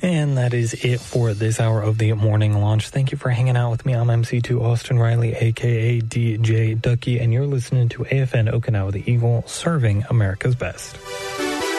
And that is it for this hour of the Morning Launch. Thank you for hanging out with me. I'm MC2 Austin Riley, a.k.a. DJ Ducky, and you're listening to AFN Okinawa, the Eagle, serving America's best.